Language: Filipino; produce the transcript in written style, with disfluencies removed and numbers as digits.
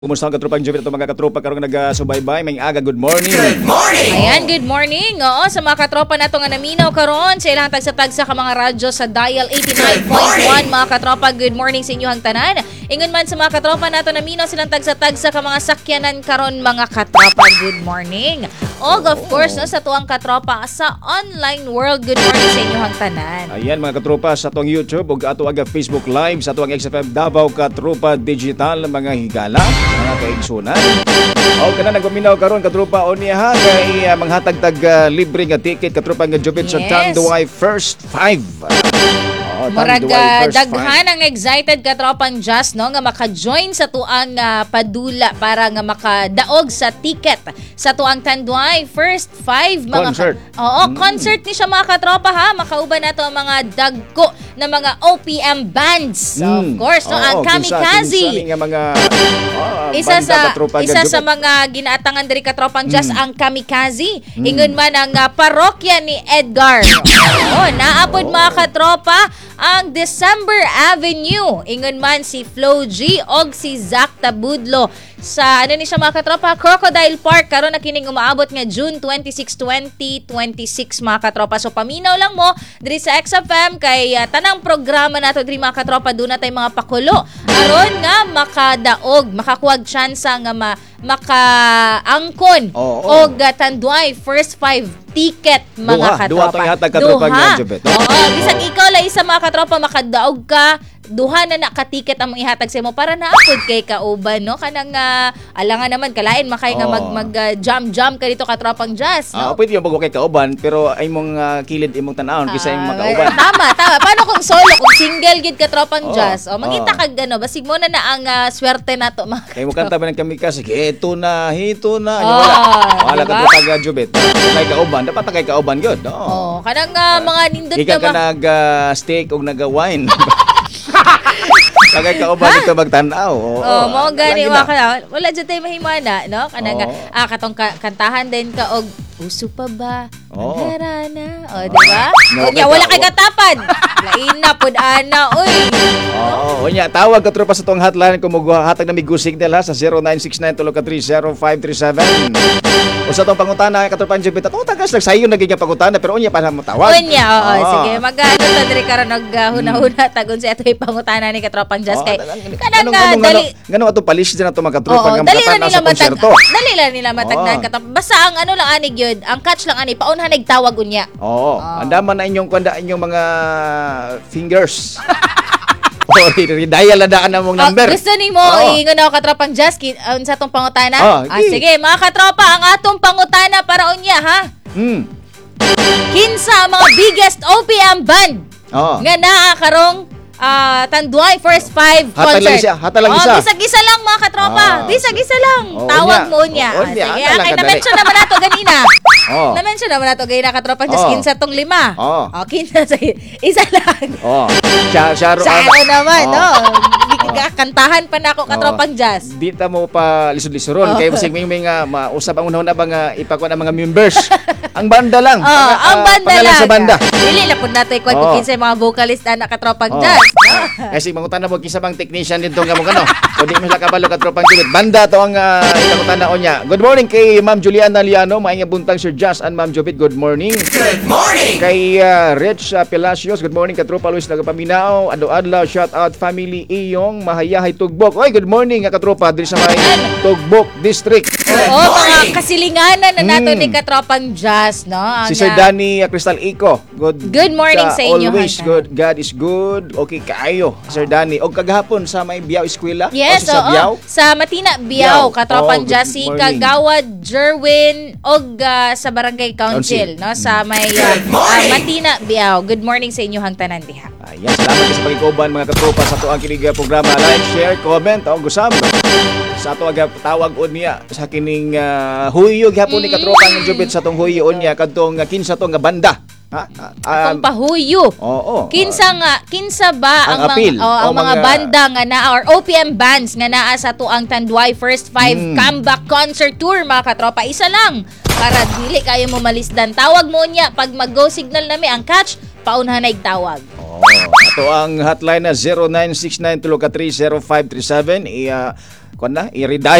Kumusta ang katropang Jupiter ito mga katropa karong nagasubaybay may aga good morning. Good morning. Ayan, good morning. Oo, sa mga katropa nato nga naminaw karon sa ilang tagsa-tagsa ka mga radyo sa dial 89.1 mga katropa. Good morning sa inyong tanan. Ingon man sa mga katropa nato naminaw silang tagsa-tagsa ka mga sakyanan karon mga katropa. Good morning. Og of course no, sa tuang katropa sa online world. Good morning sa inyong tanan. Ayan mga katropa sa tuang YouTube ug ato aga Facebook Live sa tuang XFM Davao Katropa Digital mga higala. Mga kaigsunan. O kana nagpaminaw karon katropa o niya ha kay manghatag-tag libre nga ticket katropa nga Jupiter sa Tanduay First 5. Murag daghan ang excited katropang Just no nga maka-join sa tuang padula para nga makadaog sa ticket sa tuang Tanduay First 5 mga concert. Concert ni siya mga katropa ha. Makauban nato ang mga dagko na mga OPM bands. Of course no ang Kamikaze. Isa sa mga ginaatangan diri katropang Just ang Kamikaze. Ingon man ang parokya ni Edgar. Naapod mga katropa ang December Avenue. Ingon man si Flo G og si Zach Tabudlo sa ni siya mga katropa Crocodile Park karon na kining umaabot nga June 26, 2026 mga katropa. So paminaw lang mo diri sa XFM kay tanang programa nato diri mga katropa doon na tay mga pakulo aron nga makadaog makakuwag tsansa nga makaangkon og Tanduay First 5 ticket mga katropa. Duha tong hatag katropa nga Jupiter. Bisag ikaw lang isa mga katropa makadaog ka duha na nakatiket ang ihatag sa mo para naapod kay kauban no kanang alangan naman kalain makay nga mag jam ka dito katropang Just no. Pwede yung kay kauban pero ay mong kilid imong tan-awon kaysa imong makauban. Tama. Paano kung solo kung single gid katropang Just mangita kag gano basig mo na ang swerte nato mga. Kay mo kanta ba ng Kamikaze hito na wala ka tag Jubet kay kauban dapat kay kauban gyud. Kanang mga nindot ka ba nag steak og nag-wine. Kagay kauban dito magtanaw. Mo gani wala jud tay mahimana no kanang katong kantahan din ka og uso pa ba? Harana. Di ba? Wala kay katapad. Lain na pud ana oy. Unya tawag ka tropa sa tong hotline kung hatag na migo signal ha sa 0969-303-0537. O sa tong pangutana ka tropa Jupiter. Tagas lang sayo naging pangutana pero unya pa mo tawag. Unya sige magano ta diri karon naghuna-huna tagon sa atoy pangutana ni katropang Just kay kanang dali ngano ato palis din ato mga katropa nga makatan sa konserto. Dali lang nila matagnan katap. Basta ang ano lang ani gyud, ang catch lang ani paunhan nagtawag unya. Andaman na inyong kanda inyong mga fingers. Dial na daan na mong number. Gusto ni mo ingon ako katropang Just sa atong pangutana? Sige mga katropa ang atong pangutana para unya ha. Kinsa ang mga biggest OPM band nga naa karong Tanduay First 5 concert. Hatag lang isa. Bisag-isa lang mga katropa. Bisag-isa lang. Tawag mo niya. Sige, kay na-mention naman nato ganina. Na-mention naman nato ganina katropa Just kinsa tong 5. Kinsa sa isa lang. Saro naman, no. Kantahan pa na ako katropang Just. Di ta mo pa lisod-lisoron kay bisig may usab ang unahon na ba nga ipakuan ang mga members. Ang banda lang. Ang banda lang. Sa banda. Dili na pud nato ikwan kung kinsa mga vocalist na katropang Just. Kasi mangutan na mo kinsa bang technician dito nga mo kano. O di mo sa kabalo katropang Jupiter. Banda to ang ipakutan na onya. Good morning kay Ma'am Juliana Liano, maayong buntag Sir Just and Ma'am Jupiter. Good morning. Good morning. Kay Rich Palacios, good morning katropa Luis nagapaminaw. Adlaw shout out family Iyong Mahayahay Tugbok. Oy, good morning nga katropa diri sa may Tugbok District. Mga kasilinganan na nato ni katropang Just, no? Si Sir Danny Crystal Eco. Good morning sa inyo. Always good. God is good. Okay kaayo, Sir Danny. Og kagahapon sa may Biao Eskwela. Yes, sa Biao. Sa Matina Biao, katropang Just si Kagawad Jerwin og sa Barangay Council, no? Sa may Matina Biao. Good morning sa inyo hang tanan diha. Ayan, salamat sa pagikuban mga katropa sa tuang kinig programa. Like, share, comment, o gusam. Sa ato tawag on niya sa kining huyo gihapon ni katropa ng Jubit sa tong huyo niya kadtong kinsa to nga banda. Atong pahuyo. Kinsa ba ang mga banda nga naa or OPM bands nga naa sa tuang Tanduay First 5 comeback concert tour mga katropa. Isa lang para dili kayo mo malisdan. Tawag mo niya pag mag-go signal nami ang catch paunhan na tawag. Ato ang hotline na 0969-30537. I-redial